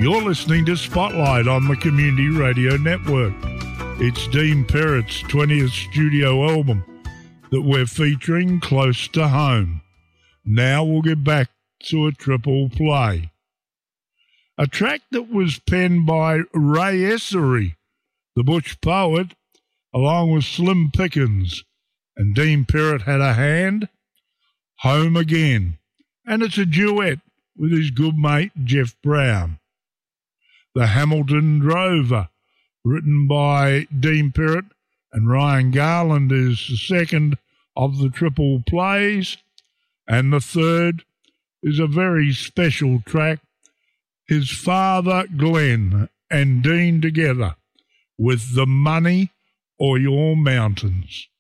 You're listening to Spotlight on the Community Radio Network. It's Dean Perrett's 20th studio album that we're featuring close to home. Now we'll get back to a triple play. A track that was penned by Ray Essery, the Butch poet, along with Slim Pickens, and Dean Perrett had a hand, Home Again, and it's a duet with his good mate Jeff Brown. The Hamilton Drover, written by Dean Perrett and Ryan Garland, is the second of the triple plays, and the third is a very special track, his father Glenn and Dean together with The Money or Your Mountains.